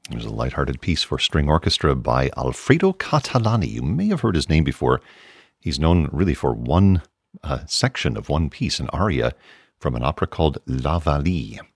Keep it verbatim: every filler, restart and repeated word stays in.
There's a lighthearted piece for string orchestra by Alfredo Catalani. You may have heard his name before. He's known really for one uh, section of one piece, an aria from an opera called La Vallee.